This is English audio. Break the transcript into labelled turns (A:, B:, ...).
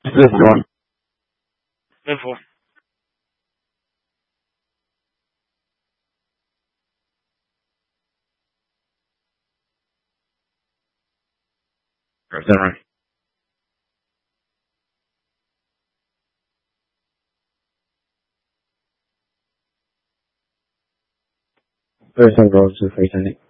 A: This one.
B: Info.
A: Press enter. Person goes to face